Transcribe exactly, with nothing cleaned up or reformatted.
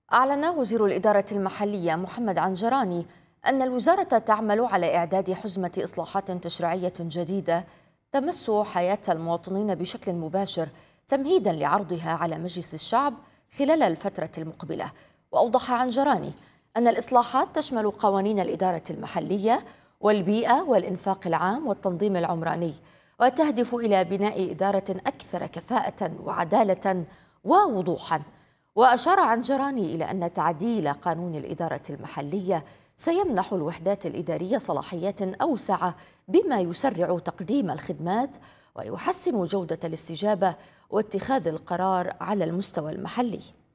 أعلن وزير الإدارة المحلية محمد عنجراني أن الوزارة تعمل على إعداد حزمة إصلاحات تشريعية جديدة تمس حياة المواطنين بشكل مباشر تمهيدا لعرضها على مجلس الشعب خلال الفترة المقبلة. وأوضح عنجراني أن الإصلاحات تشمل قوانين الإدارة المحلية والبيئة والإنفاق العام والتنظيم العمراني، وتهدف إلى بناء إدارة أكثر كفاءة وعدالة ووضوحا. وأشار عنجراني إلى أن تعديل قانون الإدارة المحلية سيمنح الوحدات الإدارية صلاحيات أوسع بما يسرع تقديم الخدمات ويحسن جودة الاستجابة واتخاذ القرار على المستوى المحلي.